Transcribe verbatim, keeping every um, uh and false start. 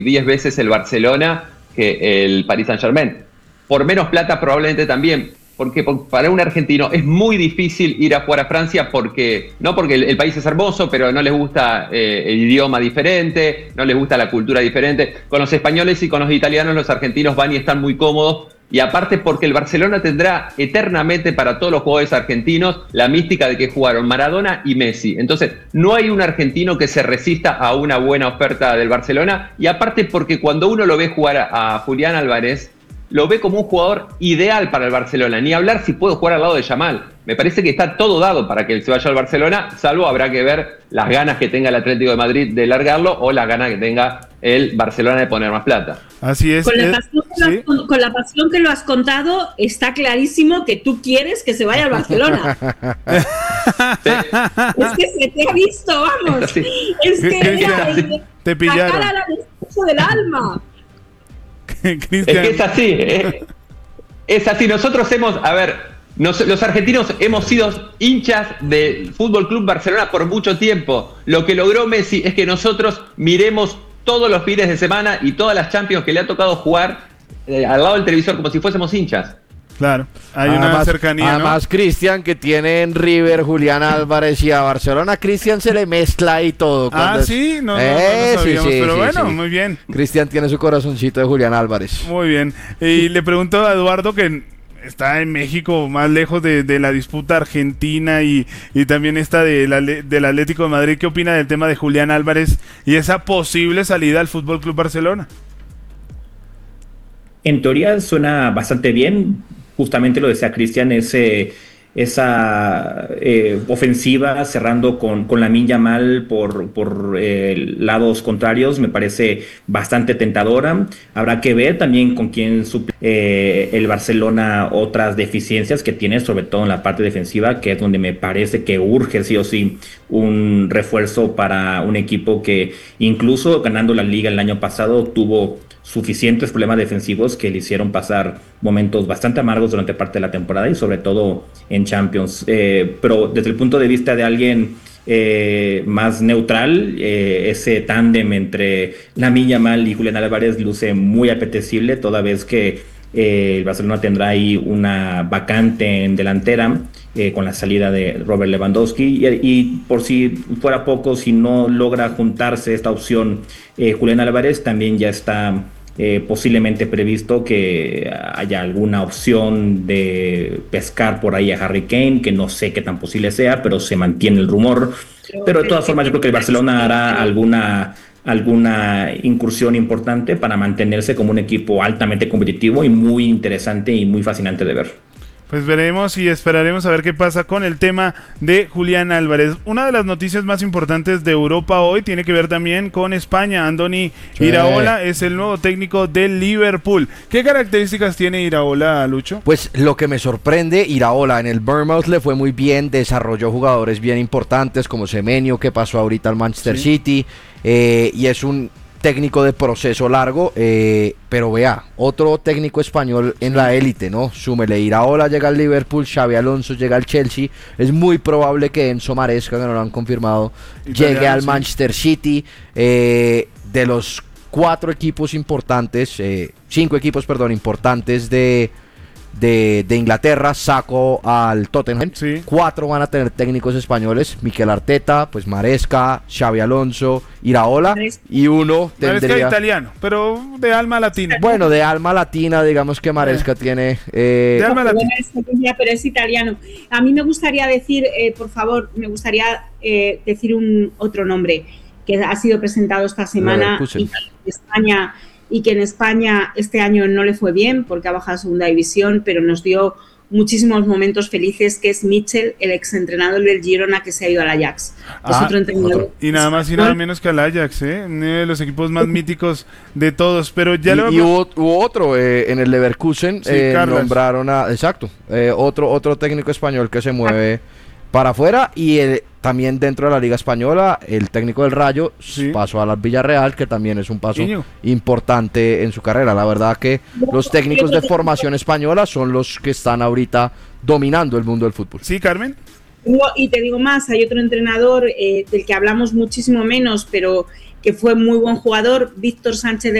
diez veces el Barcelona que el Paris Saint-Germain. Por menos plata probablemente también, porque para un argentino es muy difícil ir a jugar a Francia, porque no porque el, el país es hermoso, pero no les gusta eh, el idioma diferente, no les gusta la cultura diferente. Con los españoles y con los italianos los argentinos van y están muy cómodos, y aparte porque el Barcelona tendrá eternamente para todos los jugadores argentinos la mística de que jugaron Maradona y Messi. Entonces no hay un argentino que se resista a una buena oferta del Barcelona, y aparte porque cuando uno lo ve jugar a, a Julián Álvarez, lo ve como un jugador ideal para el Barcelona. Ni hablar si puede jugar al lado de Yamal. Me parece que está todo dado para que él se vaya al Barcelona, salvo habrá que ver las ganas que tenga el Atlético de Madrid de largarlo o las ganas que tenga el Barcelona de poner más plata. Así es. Con la, eh, pasión que ¿sí? lo has, con la pasión que lo has contado, está clarísimo que tú quieres que se vaya al Barcelona. Sí. Es que se te ha visto, vamos. Sí. Es que Cristian, mira, sí, te pillaron. la cara al discurso del alma. Es que es así, es, es así. Nosotros hemos, a ver, nos, los argentinos hemos sido hinchas del Fútbol Club Barcelona por mucho tiempo. Lo que logró Messi es que nosotros miremos todos los fines de semana y todas las Champions que le ha tocado jugar eh, al lado del televisor como si fuésemos hinchas. Claro, hay además, una cercanía, además, ¿no? Cristian, que tiene en River Julián Álvarez y a Barcelona, Cristian se le mezcla y todo. Ah, cuando... sí, no, no, eh, no lo sabíamos, sí, sí, pero sí, bueno, sí. muy bien. Cristian tiene su corazoncito de Julián Álvarez. Muy bien. Y le pregunto a Eduardo, que está en México, más lejos de, de la disputa argentina y, y también está de la, del Atlético de Madrid, ¿qué opina del tema de Julián Álvarez y esa posible salida al Fútbol Club Barcelona? En teoría suena bastante bien. Justamente lo decía Cristian, ese, esa eh, ofensiva cerrando con, con Lamine Yamal por, por eh, lados contrarios me parece bastante tentadora. Habrá que ver también con quién suple eh, el Barcelona otras deficiencias que tiene, sobre todo en la parte defensiva, que es donde me parece que urge sí o sí un refuerzo para un equipo que incluso ganando la liga el año pasado tuvo suficientes problemas defensivos que le hicieron pasar momentos bastante amargos durante parte de la temporada y sobre todo en Champions. Eh, pero desde el punto de vista de alguien eh, más neutral, eh, ese tándem entre Lamine Yamal y Julián Álvarez luce muy apetecible, toda vez que eh, el Barcelona tendrá ahí una vacante en delantera eh, con la salida de Robert Lewandowski y, y por si fuera poco, si no logra juntarse esta opción eh, Julián Álvarez, también ya está Eh, posiblemente previsto que haya alguna opción de pescar por ahí a Harry Kane, que no sé qué tan posible sea, pero se mantiene el rumor. Pero de todas formas yo creo que el Barcelona hará alguna, alguna incursión importante para mantenerse como un equipo altamente competitivo y muy interesante y muy fascinante de ver. Pues veremos y esperaremos a ver qué pasa con el tema de Julián Álvarez. Una de las noticias más importantes de Europa hoy tiene que ver también con España. Andoni sí. Iraola es el nuevo técnico del Liverpool. ¿Qué características tiene Iraola, Lucho? Pues lo que me sorprende, Iraola en el Bournemouth le fue muy bien, desarrolló jugadores bien importantes como Semenyo, que pasó ahorita al Manchester sí. City, eh, y es un técnico de proceso largo, eh, pero vea, otro técnico español en la élite, ¿no? Súmele, Iraola llega al Liverpool, Xabi Alonso llega al Chelsea, es muy probable que Enzo Maresca, que no lo han confirmado, Italiano, llegue al sí. Manchester City. Eh, de los cuatro equipos importantes, eh, cinco equipos, perdón, importantes de De, de Inglaterra, saco al Tottenham. Sí. Cuatro van a tener técnicos españoles: Mikel Arteta, pues Maresca, Xabi Alonso, Iraola, Maresca. Y uno tendría... Maresca italiano, pero de alma latina. Bueno, de alma latina, digamos que Maresca eh. tiene... Eh... De alma latina. Pero es italiano. A mí me gustaría decir, eh, por favor, me gustaría eh, decir un otro nombre que ha sido presentado esta semana y España... y que en España este año no le fue bien porque ha bajado a segunda división, pero nos dio muchísimos momentos felices, que es Mitchell, el exentrenador del Girona que se ha ido al Ajax. Ah, es otro entrenador. Y nada más y nada menos que al Ajax, ¿eh? Uno de los equipos más míticos de todos, pero ya y, lo... y hubo, hubo otro eh, en el Leverkusen, sí, eh, nombraron a... Exacto, eh, otro, otro técnico español que se mueve para afuera, y el, también dentro de la Liga Española, el técnico del Rayo sí. pasó al Villarreal, que también es un paso Niño. importante en su carrera. La verdad que los técnicos de formación española son los que están ahorita dominando el mundo del fútbol. Sí, Carmen. Y te digo más, hay otro entrenador eh, del que hablamos muchísimo menos, pero que fue muy buen jugador, Víctor Sánchez de